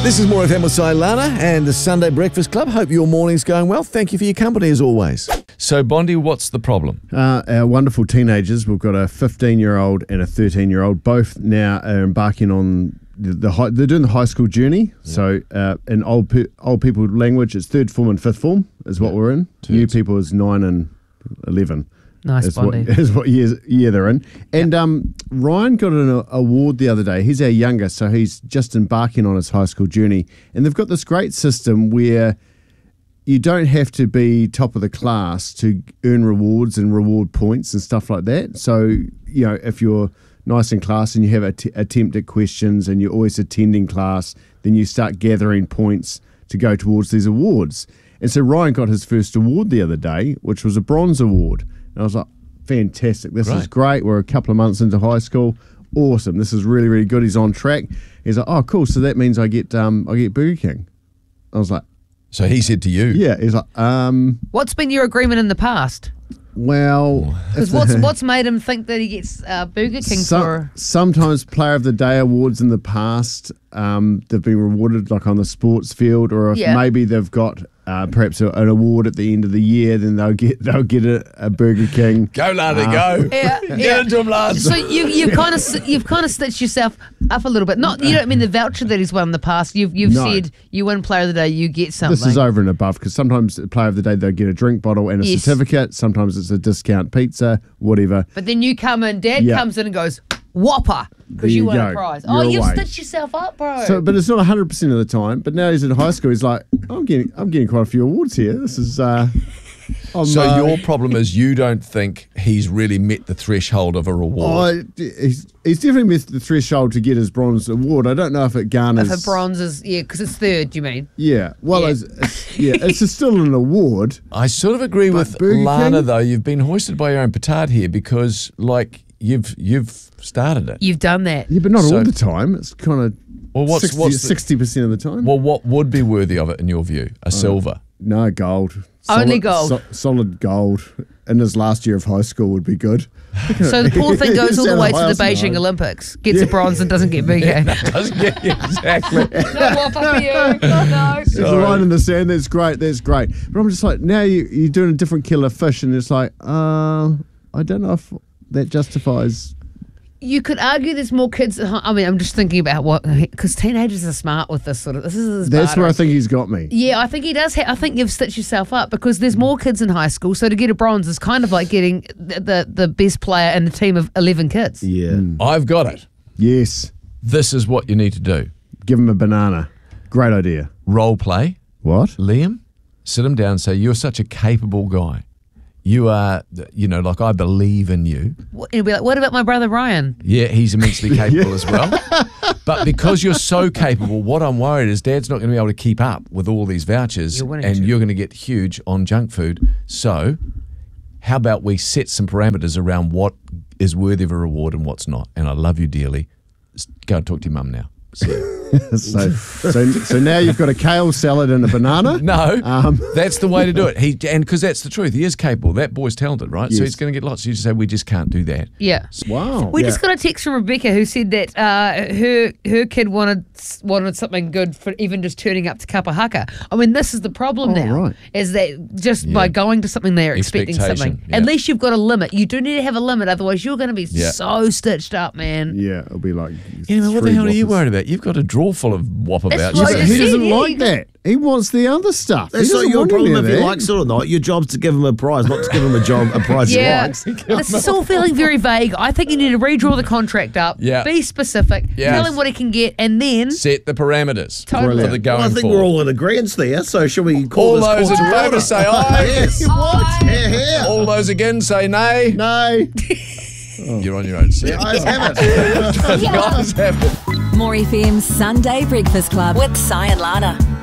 This is More FM with Lana and the Sunday Breakfast Club. Hope your morning's going well. Thank you for your company as always. So, Bondi, what's the problem? Our wonderful teenagers, we've got a 15-year-old and a 13-year-old, both now are embarking on they're doing the high school journey. Yeah. So in old people language, it's third form and fifth form is what we're in. New people is 9 and 11. Nice, Bondi. Is what year they're in. And Ryan got an award the other day. He's our youngest, so he's just embarking on his high school journey. And they've got this great system where you don't have to be top of the class to earn rewards and reward points and stuff like that. So, if you're nice in class and you have attempted questions and you're always attending class, then you start gathering points to go towards these awards. And so Ryan got his first award the other day, which was a bronze award. And I was like, fantastic. This is great. We're a couple of months into high school. Awesome. This is really, really good. He's on track. He's like, oh, cool. So that means I get Burger King. I was like, so he said to you? Yeah. He's like, What's been your agreement in the past? Well, because what's made him think that he gets Burger King for? Sometimes Player of the Day awards in the past, they've been rewarded like on the sports field, or if maybe they've got perhaps an award at the end of the year, then they'll get a Burger King. Go, Lana, go! Get into him, Lana. So you've kind of stitched yourself up a little bit. Not you don't mean the voucher that he's won in the past. You've said you win Player of the Day, you get something. This is over and above, because sometimes Player of the Day they'll get a drink bottle and a certificate. Sometimes it's a discount pizza, whatever. But then you come in, Dad comes in and goes, Whopper, because you won a prize. You've stitched yourself up, bro. So, but it's not 100% of the time. But now he's in high school. He's like, I'm getting quite a few awards here. This is. So your problem is you don't think he's really met the threshold of a reward. He's definitely met the threshold to get his bronze award. I don't know if it garners. If a bronze is because it's third, you mean? Yeah. Well, it's still an award. I sort of agree with Lana though. You've been hoisted by your own petard here because You've started it. You've done that. Yeah, but not all the time. It's kind of 60% of the time. Well, what would be worthy of it in your view? A silver? No, gold. Only gold. Solid gold in his last year of high school would be good. So the poor thing goes all the way to the Beijing Olympics, gets a bronze and doesn't get bigger. Doesn't get exactly. No whopper for you. No. There's a line in the sand. That's great. But I'm just like, now you're doing a different killer fish, and it's like, I don't know if that justifies. You could argue there's more kids. I mean, I'm just thinking about because teenagers are smart with this sort of. That's where I think he's got me. Yeah, I think he does. I think you've stitched yourself up because there's more kids in high school. So to get a bronze is kind of like getting the best player in a team of 11 kids. Yeah, I've got it. Yes, this is what you need to do. Give him a banana. Great idea. Role play. What? Liam, sit him down and say, you're such a capable guy. You are, like I believe in you. He'll be like, what about my brother Ryan? Yeah, he's immensely capable as well. But because you're so capable, what I'm worried is Dad's not going to be able to keep up with all these vouchers you're going to get huge on junk food. So how about we set some parameters around what is worthy of a reward and what's not? And I love you dearly. Go and talk to your mum now. So now you've got a kale salad and a banana? No, that's the way to do it. And because that's the truth. He is capable. That boy's talented, right? Yes. So he's going to get lots. You just say, we just can't do that. Yeah. Wow. We just got a text from Rebecca who said that her kid wanted something good for even just turning up to Kapahaka. I mean, this is the problem now, is that just by going to something they're expecting something. Yeah. At least you've got a limit. You do need to have a limit, otherwise you're going to be so stitched up, man. Yeah, it'll be like... what the hell are you worried about? You've got a drawer full of Whopper vouchers. He doesn't like that. He wants the other stuff. That's not your problem if he likes it or not. Your job's to give him a prize, not to give him a prize he likes. This is all feeling very vague. I think you need to redraw the contract up, be specific, tell him what he can get, and then... set the parameters for the going I think we're all in agreement there, so shall we call all those in favour say aye? Yes. What? Yeah. All those again say nay? Nay. You're on your own. The eyes have it. The eyes have it. More FM's Sunday Breakfast Club with Si and Lana.